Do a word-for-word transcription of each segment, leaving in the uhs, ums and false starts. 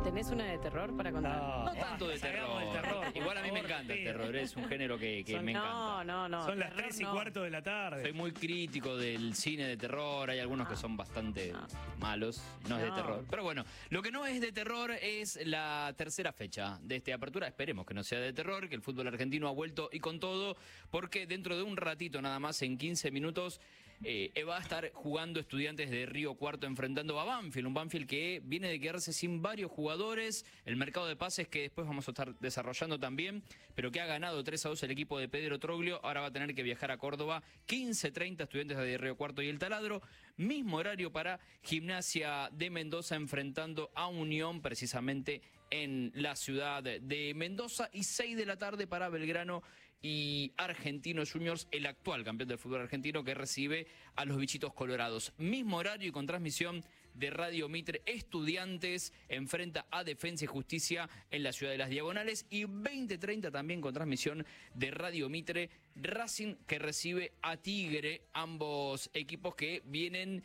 ¿Tenés una de terror para contar? No, No tanto de terror. del terror. Igual a mí me Por encanta el favor, terror, es un género que, que Son- me encanta. No, no, no. Son las terror tres y no. cuarto de la tarde. Soy muy crítico del cine de terror, hay algunos que son bastante No. malos, no es de No. terror. Pero bueno, lo que no es de terror es la tercera fecha de esta apertura, esperemos que no sea de terror, que el fútbol argentino ha vuelto y con todo, porque dentro de un ratito nada más, en quince minutos, eh, va a estar jugando Estudiantes de Río Cuarto enfrentando a Banfield, un Banfield que viene de quedarse sin varios jugadores, el mercado de pases que después vamos a estar desarrollando también, pero que ha ganado tres a dos el equipo de Pedro Troglio, ahora va a tener que viajar a Córdoba, quince treinta Estudiantes de Río Cuarto y el Taladro, mismo horario para Gimnasia de Mendoza enfrentando a Unión precisamente en la ciudad de Mendoza, y seis de la tarde para Belgrano y Argentinos Juniors, el actual campeón del fútbol argentino que recibe a los bichitos colorados. Mismo horario y con transmisión de Radio Mitre, Estudiantes enfrenta a Defensa y Justicia en la ciudad de Las Diagonales, y veinte treinta también con transmisión de Radio Mitre, Racing que recibe a Tigre, ambos equipos que vienen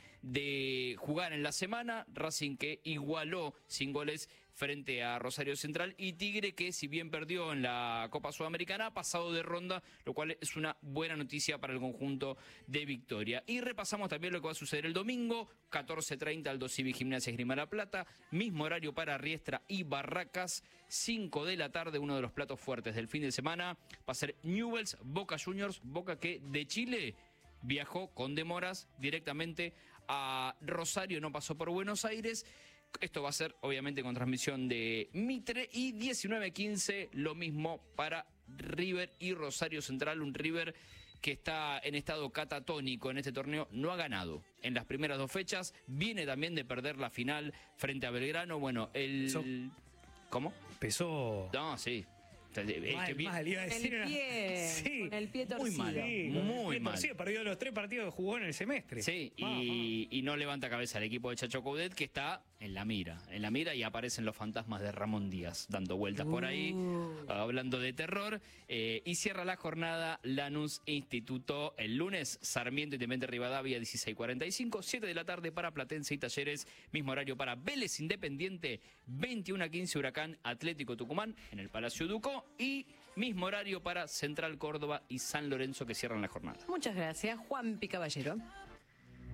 de jugar en la semana, Racing que igualó sin goles frente a Rosario Central, y Tigre que si bien perdió en la Copa Sudamericana ha pasado de ronda, lo cual es una buena noticia para el conjunto de Victoria. Y repasamos también lo que va a suceder el domingo, catorce treinta Aldo Civi Gimnasia Esgrima La Plata, mismo horario para Riestra y Barracas, cinco de la tarde, uno de los platos fuertes del fin de semana va a ser Newell's Boca Juniors, Boca que de Chile viajó con demoras directamente a Rosario, no pasó por Buenos Aires. Esto va a ser obviamente con transmisión de Mitre, y diecinueve quince lo mismo para River y Rosario Central, un River que está en estado catatónico en este torneo, no ha ganado en las primeras dos fechas, viene también de perder la final frente a Belgrano, bueno, el... So- ¿Cómo? Pesó. No, sí. El Mal, que vi- mal, iba a Con decir el una- pie, Sí. con el pie Muy torcido. mal. Sí, con el Muy pie mal. torcido, perdió los tres partidos que jugó en el semestre. Sí, Ah, y, y no levanta cabeza el equipo de Chacho Coudet, que está en la mira, en la mira, y aparecen los fantasmas de Ramón Díaz dando vueltas por ahí, Uh. hablando de terror, eh, y cierra la jornada Lanús Instituto el lunes, Sarmiento Independiente Rivadavia dieciséis cuarenta y cinco, siete de la tarde para Platense y Talleres, mismo horario para Vélez Independiente, veintiuno a quince Huracán Atlético Tucumán en el Palacio Ducó, y mismo horario para Central Córdoba y San Lorenzo que cierran la jornada. Muchas gracias, Juan Pi Caballero.